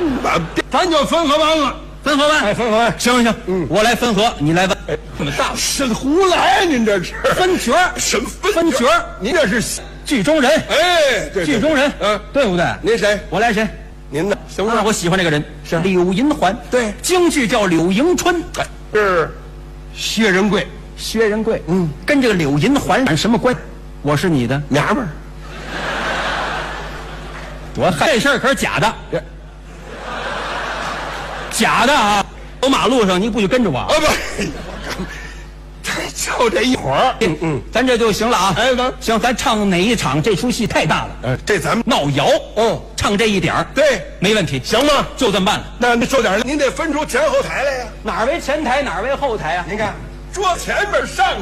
咱就分合完了。 分合完， 哎，分合完， 行行，我来分合，你来问。 哎，这么大神胡来，您这是分角儿， 什么分角儿？ 您这是剧中人， 哎，对剧中人，对不对？ 您谁？ 我来谁？ 您呢？行啊，我喜欢这个人， 是柳银环。 对， 京剧叫柳迎春， 是薛仁贵， 薛仁贵。跟这个柳银环什么关系？我是你的娘们儿。 我这事儿可是假的，假的啊！走马路上你不许跟着我啊？ 不，就这一会儿， 咱这就行了啊。 哎，能行，咱唱哪一场？这出戏太大了。 这咱们闹窑，唱这一点儿， 对， 没问题， 行吗？ 就这么办了。 那您说点，您得分出前后台来呀。 哪儿为前台，哪儿为后台啊？ 您看，桌前面上